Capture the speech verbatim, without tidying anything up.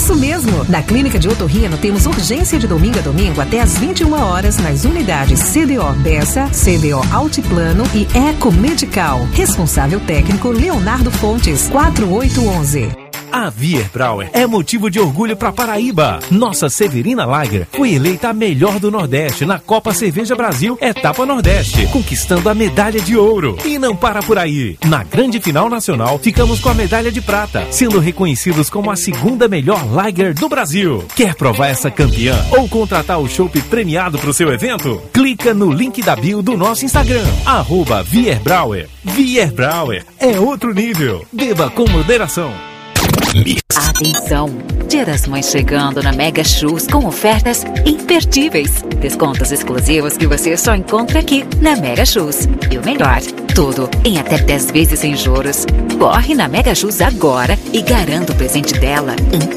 Isso mesmo! Na Clínica de Otorrino temos urgência de domingo a domingo até às vinte e uma horas nas unidades C D O Bessa, C D O Altiplano e Eco Medical. Responsável técnico Leonardo Fontes, quatro oito um um. A Wierbräu é motivo de orgulho para Paraíba. Nossa Severina Lager foi eleita a melhor do Nordeste na Copa Cerveja Brasil Etapa Nordeste, conquistando a medalha de ouro. E não para por aí. Na grande final nacional, ficamos com a medalha de prata, sendo reconhecidos como a segunda melhor Lager do Brasil. Quer provar essa campeã ou contratar o chopp premiado para o seu evento? Clica no link da bio do nosso Instagram, arroba Wierbräu. Wierbräu é outro nível. Beba com moderação. Atenção! Dia das Mães chegando na Mega Shoes com ofertas imperdíveis. Descontos exclusivos que você só encontra aqui na Mega Shoes. E o melhor, tudo em até dez vezes sem juros. Corre na Mega Shoes agora e garanta o presente dela antes